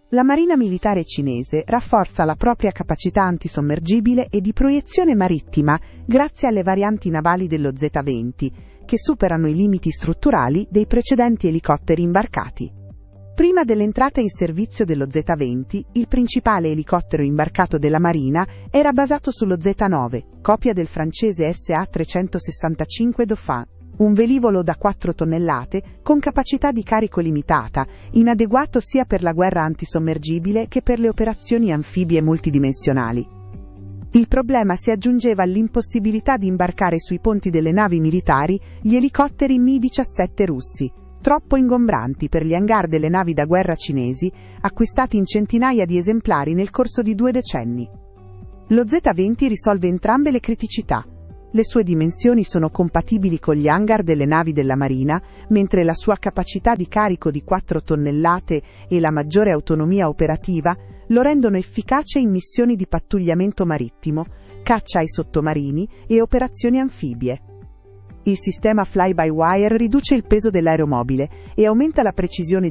La Marina Militare cinese rafforza la propria capacità antisommergibile e di proiezione marittima grazie alle varianti navali dello Z-20, che superano i limiti strutturali dei precedenti elicotteri imbarcati. Prima dell'entrata in servizio dello Z-20, il principale elicottero imbarcato della Marina era basato sullo Z-9, copia del francese SA-365 Dauphin, un velivolo da 4 tonnellate con capacità di carico limitata, inadeguato sia per la guerra antisommergibile che per le operazioni anfibie multidimensionali. Il problema si aggiungeva all'impossibilità di imbarcare sui ponti delle navi militari gli elicotteri Mi-17 russi, troppo ingombranti per gli hangar delle navi da guerra cinesi, acquistati in centinaia di esemplari nel corso di 2 decenni. Lo Z-20 risolve entrambe le criticità. Le sue dimensioni sono compatibili con gli hangar delle navi della Marina, mentre la sua capacità di carico di 4 tonnellate e la maggiore autonomia operativa lo rendono efficace in missioni di pattugliamento marittimo, caccia ai sottomarini e operazioni anfibie. Il sistema fly-by-wire riduce il peso dell'aeromobile e aumenta la precisione